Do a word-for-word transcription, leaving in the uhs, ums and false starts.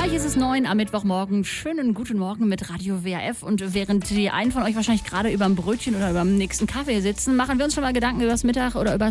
Gleich ist es neun am Mittwochmorgen. Schönen guten Morgen mit Radio W R F. Und während die einen von euch wahrscheinlich gerade über dem Brötchen oder über dem nächsten Kaffee sitzen, machen wir uns schon mal Gedanken über das Mittag oder über